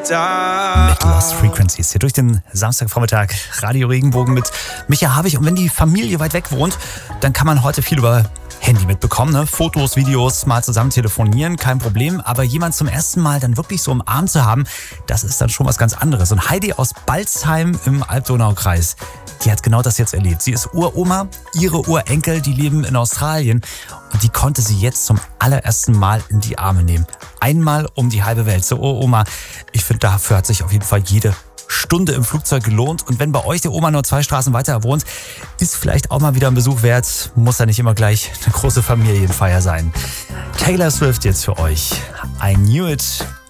Mit Lost Frequencies hier durch den Samstagvormittag. Radio Regenbogen mit Micha Habich. Und wenn die Familie weit weg wohnt, dann kann man heute viel über Handy mitbekommen. Ne? Fotos, Videos, mal zusammen telefonieren, kein Problem. Aber jemand zum ersten Mal dann wirklich so im Arm zu haben, das ist dann schon was ganz anderes. Und Heidi aus Balzheim im Alb-Donau-Kreis, die hat genau das jetzt erlebt. Sie ist Uroma, ihre Urenkel, die leben in Australien. Und die konnte sie jetzt zum allerersten Mal in die Arme nehmen. Einmal um die halbe Welt. So, oh Oma, ich finde, dafür hat sich auf jeden Fall jede Stunde im Flugzeug gelohnt. Und wenn bei euch die Oma nur 2 Straßen weiter wohnt, ist vielleicht auch mal wieder ein Besuch wert. Muss ja nicht immer gleich eine große Familienfeier sein. Taylor Swift jetzt für euch. I Knew It.